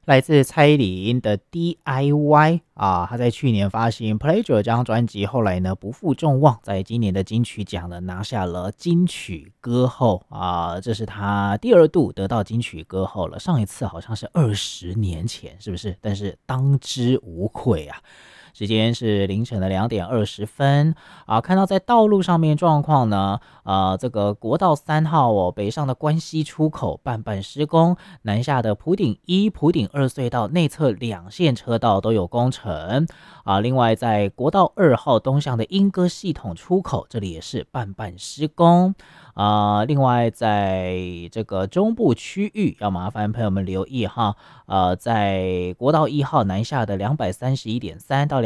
来自蔡依林的 DIY 啊，她在去年发行《Pleasure》这张专辑，后来呢不负众望，在今年的金曲奖呢拿下了金曲歌后啊，这是她第2度得到金曲歌后了。上一次好像是20年前，是不是？但是当之无愧啊。时间是凌晨的2点20分啊，看到在道路上面状况呢，这个国道3号哦，北上的关西出口半施工，南下的埔顶1、埔顶2隧道内侧2线车道都有工程啊。另外，在国道2号东向的莺歌系统出口，这里也是半施工。另外在这个中部区域要麻烦朋友们留意哈，在国道1号南下的 231.3 到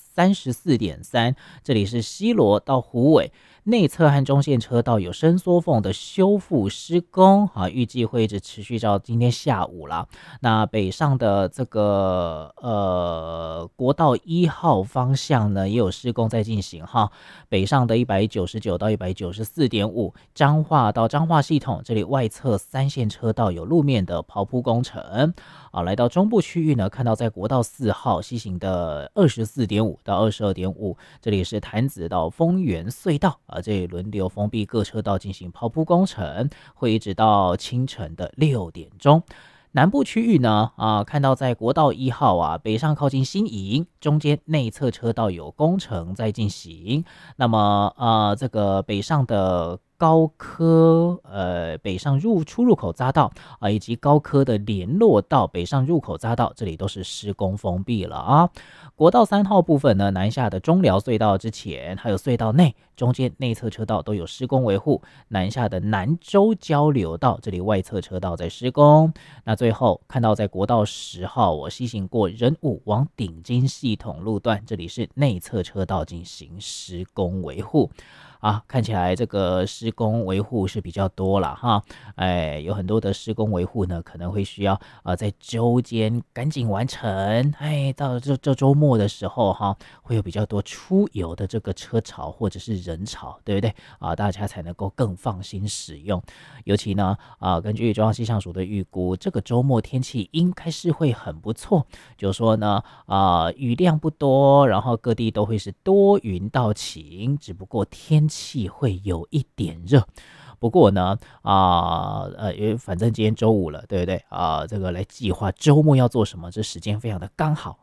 234.3， 这里是西螺到虎尾内侧和中线车道有伸缩缝的修复施工啊，预计会一直持续到今天下午啦。那北上的这个国道1号方向呢，也有施工在进行哈。北上的199到 194.5， 彰化到彰化系统，这里外侧3线车道有路面的刨铺工程啊。来到中部区域呢，看到在国道4号西行的 24.5 到 22.5， 这里是潭子到丰原隧道啊，这里轮流封闭各车道进行刨铺工程，会一直到清晨的6点钟。南部区域呢，看到在国道1号啊，北上靠近新营，中间内侧车道有工程在进行。那么这个北上的高科北上出入口匝道啊，以及高科的联络道北上入口匝道，这里都是施工封闭了啊。国道3号部分呢，南下的中寮隧道之前，还有隧道内中间内侧车道都有施工维护。南下的南州交流道，这里外侧车道在施工。那最后看到在国道10号，我西行过仁武往顶金系统路段，这里是内侧车道进行施工维护。看起来这个施工维护是比较多了哈，有很多的施工维护呢，可能会需要在周间赶紧完成，到这周末的时候哈，会有比较多出游的这个车潮或者是人潮，对不对大家才能够更放心使用。尤其呢根据中央气象署的预估，这个周末天气应该是会很不错，就是说呢雨量不多，然后各地都会是多云到晴，只不过天气会有一点热。不过呢因为反正今天周五了，对不对这个来计划周末要做什么，这时间非常的刚好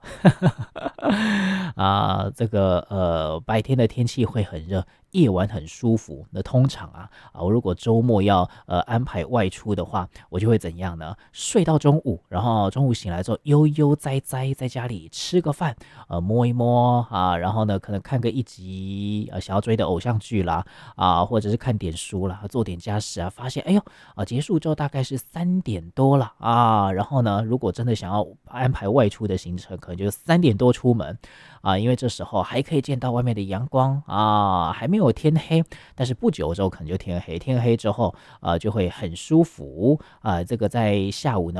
这个白天的天气会很热，夜晚很舒服。那通常我如果周末要安排外出的话，我就会怎样呢？睡到中午，然后中午醒来之后悠悠哉哉在家里吃个饭，摸一摸然后呢可能看个一集想要追的偶像剧啦或者是看点书啦，做点家事发现结束之后大概是3点多了然后呢如果真的想要安排外出的行程，可能就3点多出门因为这时候还可以见到外面的阳光还没有天黑，但是不久之后可能就天黑，天黑之后就会很舒服这个在下午呢